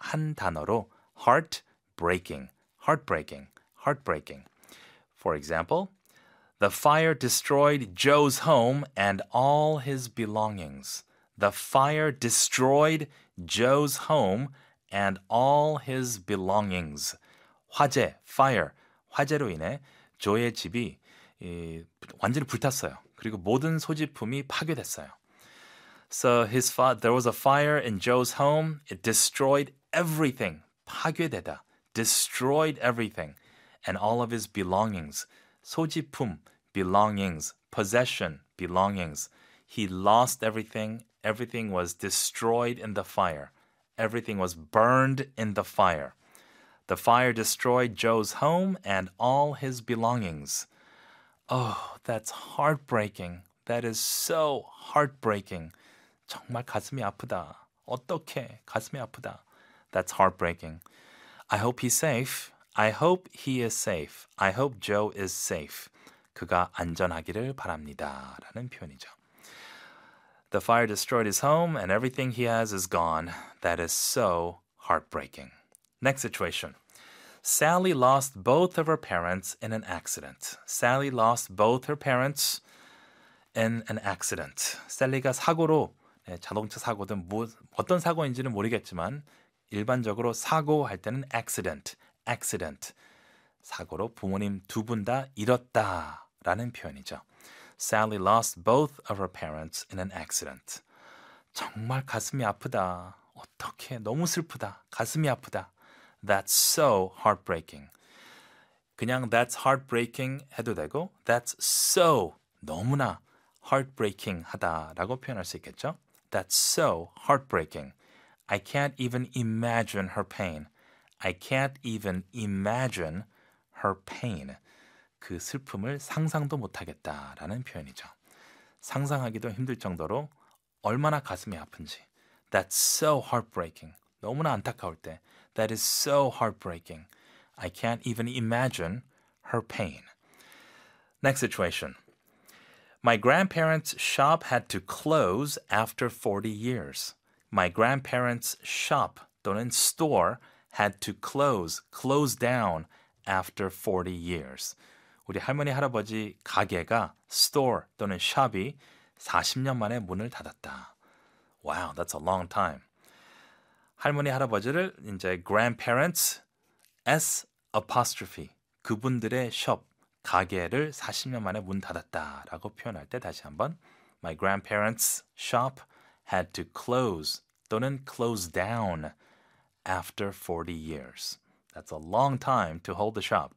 한 단어로 heartbreaking, heartbreaking, heartbreaking. For example, the fire destroyed Joe's home and all his belongings. The fire destroyed Joe's home and all his belongings. 화재, fire, 화재로 인해 조의 집이 완전히 불탔어요. 그리고 모든 소지품이 파괴됐어요. So there was a fire in Joe's home. It destroyed everything. 파괴되다. Destroyed everything. And all of his belongings. 소지품, belongings. Possession, belongings. He lost everything. Everything was destroyed in the fire. Everything was burned in the fire. The fire destroyed Joe's home and all his belongings. Oh, that's heartbreaking. That is so heartbreaking. 정말 가슴이 아프다. 어떡해. 가슴이 아프다. That's heartbreaking. I hope he's safe. I hope he is safe. I hope Joe is safe. 그가 안전하기를 바랍니다. 라는 표현이죠. The fire destroyed his home and everything he has is gone. That is so heartbreaking. Next situation. Sally lost both of her parents in an accident. Sally lost both her parents in an accident. 셀리가 사고로 자동차 사고든 어떤 사고인지는 모르겠지만 일반적으로 사고할 때는 accident, accident. 사고로 부모님 두 분 다 잃었다라는 표현이죠. Sally lost both of her parents in an accident. 정말 가슴이 아프다. 어떡해. 너무 슬프다. 가슴이 아프다. That's so heartbreaking. 그냥 that's heartbreaking 해도 되고 that's so 너무나 heartbreaking 하다라고 표현할 수 있겠죠. That's so heartbreaking. I can't even imagine her pain. I can't even imagine her pain. 그 슬픔을 상상도 못하겠다라는 표현이죠. 상상하기도 힘들 정도로 얼마나 가슴이 아픈지. That's so heartbreaking. 너무나 안타까울 때. That is so heartbreaking. I can't even imagine her pain. Next situation. My grandparents' shop had to close after 40 years. My grandparents' shop 또는 store had to close down after 40 years. 우리 할머니 할아버지 가게가 store 또는 shop이 40년 만에 문을 닫았다. Wow, that's a long time. 할머니 할아버지를 이제 grandparents S apostrophe 그분들의 shop 가게를 40년 만에 문 닫았다라고 표현할 때 다시 한번 My grandparents' shop had to close 또는 close down after 40 years. That's a long time to hold the shop.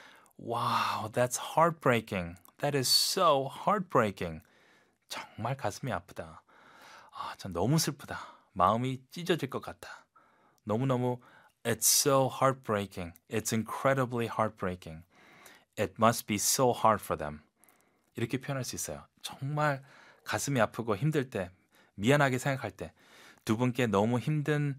Wow, that's heartbreaking. That is so heartbreaking. 정말 가슴이 아프다. 참 너무 슬프다. 마음이 찢어질 것 같다. 너무너무 It's so heartbreaking. It's incredibly heartbreaking. It must be so hard for them. 이렇게 표현할 수 있어요. 정말 가슴이 아프고 힘들 때, 미안하게 생각할 때, 두 분께 너무 힘든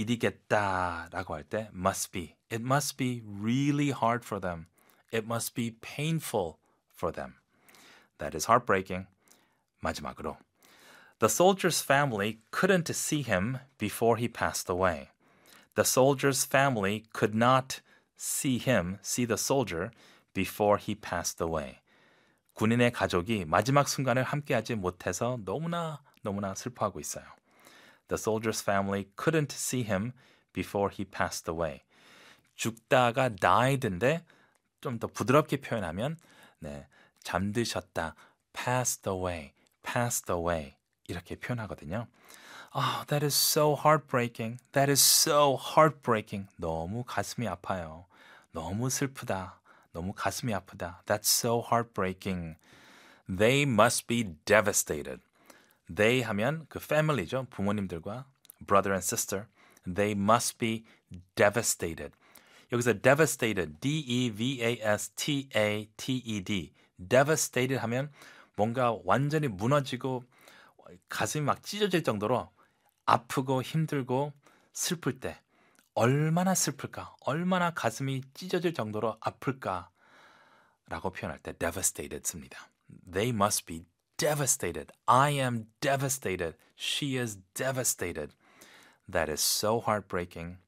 일이겠다라고 할 때 must be. It must be really hard for them. It must be painful for them. That is heartbreaking. 마지막으로. The soldier's family couldn't see him before he passed away. The soldier's family could not see the soldier, before he passed away. 군인의 가족이 마지막 순간을 함께하지 못해서 너무나 슬퍼하고 있어요. The soldier's family couldn't see him before he passed away. 죽다가 died인데 좀 더 부드럽게 표현하면 잠드셨다, passed away 이렇게 표현하거든요. That is so heartbreaking. That is so heartbreaking. 너무 가슴이 아파요. 너무 슬프다. 너무 가슴이 아프다. That's so heartbreaking. They must be devastated. They 하면 그 family죠. 부모님들과 brother and sister. They must be devastated. 여기서 devastated, D-E-V-A-S-T-A-T-E-D. devastated 하면 뭔가 완전히 무너지고 가슴이 막 찢어질 정도로 아프고 힘들고 슬플 때 얼마나 슬플까? 얼마나 가슴이 찢어질 정도로 아플까? 라고 표현할 때 devastated 씁니다. They must be devastated. I am devastated. She is devastated. That is so heartbreaking.